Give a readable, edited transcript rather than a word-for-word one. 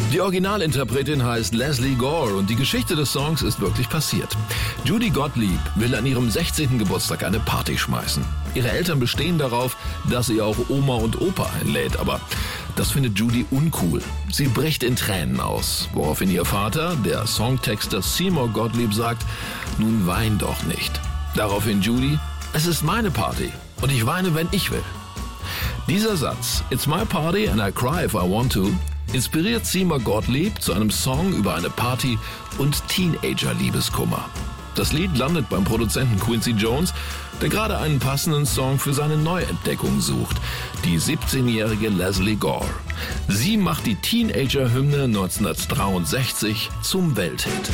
Die Originalinterpretin heißt Lesley Gore und die Geschichte des Songs ist wirklich passiert. Judy Gottlieb will an ihrem 16. Geburtstag eine Party schmeißen. Ihre Eltern bestehen darauf, dass sie auch Oma und Opa einlädt, aber das findet Judy uncool. Sie bricht in Tränen aus, woraufhin ihr Vater, der Songtexter Seymour Gottlieb, sagt, nun wein doch nicht. Daraufhin Judy, es ist meine Party und ich weine, wenn ich will. Dieser Satz, It's my party and I cry if I want to, inspiriert Seymour Gottlieb zu einem Song über eine Party und Teenager-Liebeskummer. Das Lied landet beim Produzenten Quincy Jones, der gerade einen passenden Song für seine Neuentdeckung sucht, die 17-jährige Lesley Gore. Sie macht die Teenager-Hymne 1963 zum Welthit.